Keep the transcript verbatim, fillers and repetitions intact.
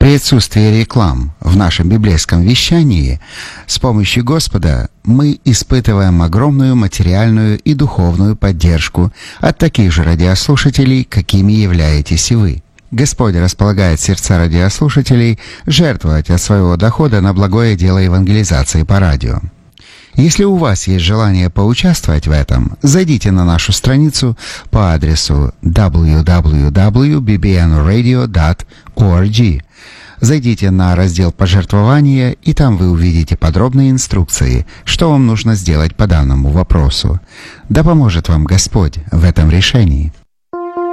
При отсутствии реклам в нашем библейском вещании с помощью Господа мы испытываем огромную материальную и духовную поддержку от таких же радиослушателей, какими являетесь и вы. Господь располагает сердца радиослушателей жертвовать от своего дохода на благое дело евангелизации по радио. Если у вас есть желание поучаствовать в этом, зайдите на нашу страницу по адресу дабл ю дабл ю дабл ю точка би би эн радио точка орг. Зайдите на раздел «Пожертвования», и там вы увидите подробные инструкции, что вам нужно сделать по данному вопросу. Да поможет вам Господь в этом решении.